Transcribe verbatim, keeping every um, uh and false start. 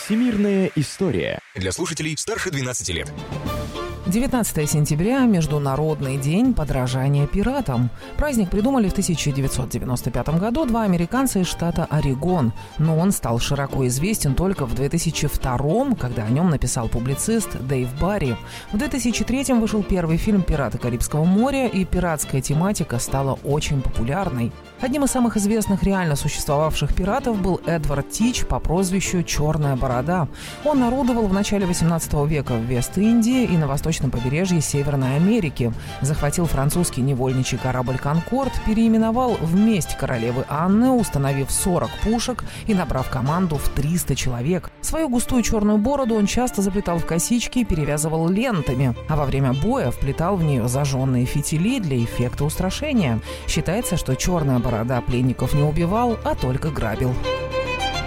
Всемирная история. Для слушателей старше двенадцати лет. девятнадцатое сентября – Международный день подражания пиратам. Праздник придумали в тысяча девятьсот девяносто пятом году два американца из штата Орегон. Но он стал широко известен только в две тысячи втором, когда о нем написал публицист Дэйв Барри. В две тысячи третьем вышел первый фильм «Пираты Карибского моря», и пиратская тематика стала очень популярной. Одним из самых известных реально существовавших пиратов был Эдвард Тич по прозвищу «Черная борода». Он орудовал в начале восемнадцатого века в Вест-Индии и на восточном побережье Северной Америки. Захватил французский невольничий корабль «Конкорд», переименовал в месть королевы Анны, установив сорок пушек и набрав команду в триста человек. Свою густую черную бороду он часто заплетал в косички и перевязывал лентами, а во время боя вплетал в нее зажженные фитили для эффекта устрашения. Считается, что черная борода пленников не убивал, а только грабил.